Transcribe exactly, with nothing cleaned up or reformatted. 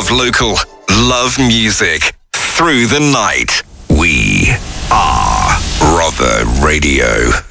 Love local, love music. Through the night, we are Rother Radio.